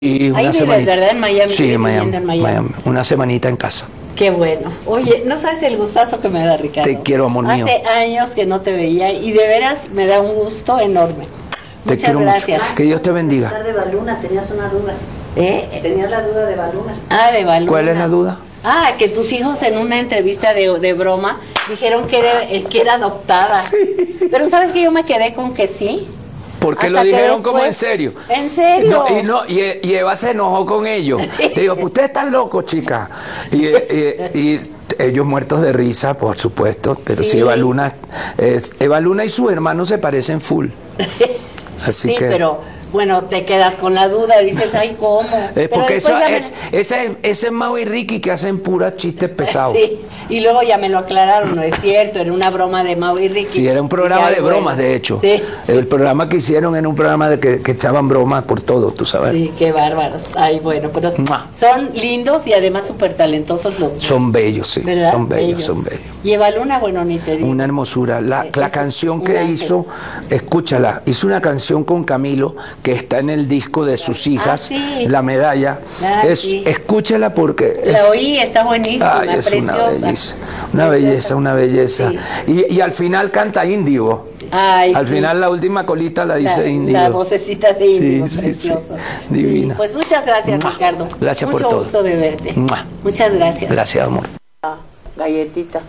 Y Ahí una vives, semanita. ¿verdad? En Miami. Sí, Vives en Miami, viviendo en Miami. Una semanita en casa. Qué bueno. Oye, no sabes el gustazo que me da, Ricardo. Te quiero, amor mío. Hace años que no te veía y de veras me da un gusto enorme. Te Muchas quiero gracias. mucho. Que Dios te bendiga. De Baluna, tenías una duda. Tenías la duda de Baluna. Ah, de Baluna. ¿Cuál es la duda? Ah, que tus hijos en una entrevista de broma dijeron que era adoptada. Sí. Pero ¿sabes que yo me quedé con que sí? Porque Hasta lo que dijeron como en después- serio. ¿En serio? Y Eva se enojó con ellos. Le digo, pues ustedes están locos, chicas. Y ellos muertos de risa, por supuesto. Pero sí, Sí. Eva Luna y su hermano se parecen full. Así Sí, que. pero bueno, te quedas con la duda, dices, ay, ¿cómo? Pero Porque después ya ese es Mau y Ricky que hacen puras chistes pesados. Sí, y luego ya me lo aclararon, no es cierto, era una broma de Mau y Ricky. Sí, era un programa Y de ya, bromas, bueno, de hecho. Sí, El programa que hicieron era un programa de que echaban bromas por todo, tú sabes. sí, qué bárbaros. Ay, bueno, pero ¡Mua! son lindos y además súper talentosos los dos. Son bellos, sí. ¿Verdad? Son bellos, son bellos. Y Eva Luna, bueno, ni te digo. Una hermosura. La Es canción un que ángel. hizo, escúchala, hizo una canción con Camilo que está en el disco de sus hijas, sí. La Medalla. Ah, sí. Escúchala porque La oí, está buenísima, ay, es preciosa. una belleza, una belleza. Sí. Y al final canta Índigo. Ay, Al sí. final la última colita la dice Índigo. La vocecita de Índigo, Sí, sí, precioso. sí. Divina. Sí, pues muchas gracias, ¡Mua! Ricardo. Gracias por Mucho todo. gusto de verte. ¡Mua! Muchas gracias. Gracias, amor. Galletita.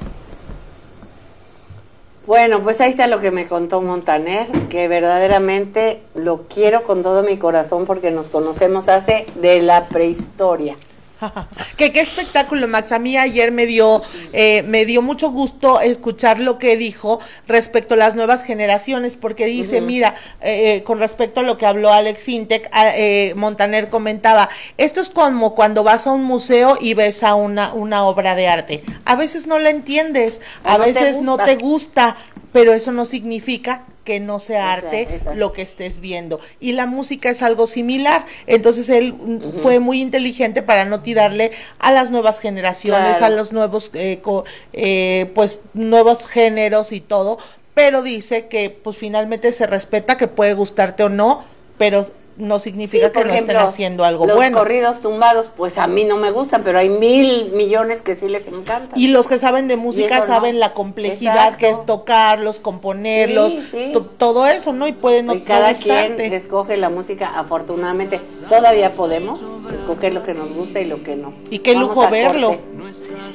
Bueno, pues ahí está lo que me contó Montaner, que verdaderamente lo quiero con todo mi corazón porque nos conocemos hace de la prehistoria. Qué espectáculo, Max. A mí ayer me dio mucho gusto escuchar lo que dijo respecto a las nuevas generaciones, porque dice, mira, con respecto a lo que habló Alex Intec, Montaner comentaba, esto es como cuando vas a un museo y ves a una obra de arte. A veces no la entiendes, a No te veces no gusta. te gusta, pero eso no significa que no sea sea, arte exacto. lo que estés viendo. Y la música es algo similar. Entonces él fue muy inteligente para no tirarle a las nuevas generaciones, Claro. a los nuevos pues nuevos géneros y todo, pero dice que pues finalmente se respeta, que puede gustarte o no, pero no significa Sí, por que no estén ejemplo, haciendo algo los bueno. corridos tumbados, pues a mí no me gustan, pero hay 1,000 millones que sí les encantan. Y los que saben de música eso no. saben la complejidad Exacto. que es tocarlos, componerlos, Sí, sí. todo eso, ¿no? Y puede no Y cada no quien gustarte. escoge la música, afortunadamente. Todavía podemos escoger lo que nos gusta y lo que no. Y qué Vamos lujo a verlo. corte.